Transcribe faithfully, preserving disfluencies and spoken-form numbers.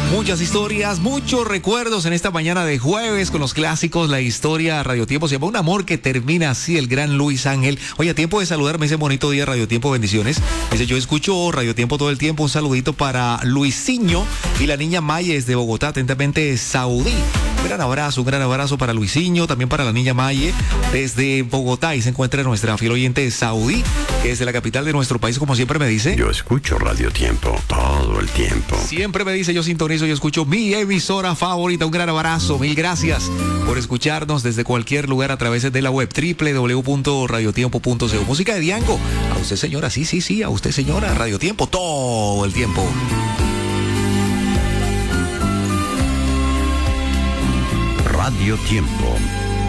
Muchas historias, muchos recuerdos en esta mañana de jueves con los clásicos, la historia Radio Tiempo. Se llama Un amor que termina así, el gran Luis Ángel. Oye, a tiempo de saludarme ese bonito día, Radio Tiempo, bendiciones. Dice, yo escucho Radio Tiempo todo el tiempo. Un saludito para Luisinho y la niña Mayes de Bogotá, atentamente Saudí. Un gran abrazo, un gran abrazo para Luisinho, también para la niña Maye desde Bogotá. Y se encuentra nuestra fiel oyente Saudí, que es de la capital de nuestro país, como siempre me dice. Yo escucho Radio Tiempo todo el tiempo. Siempre me dice, yo sintonizo, yo escucho mi emisora favorita. Un gran abrazo, mil gracias por escucharnos desde cualquier lugar a través de la web doble u doble u doble u punto radio tiempo punto co. Música de Diango. A usted, señora, sí, sí, sí, a usted, señora. Radio Tiempo todo el tiempo. Radio Tiempo.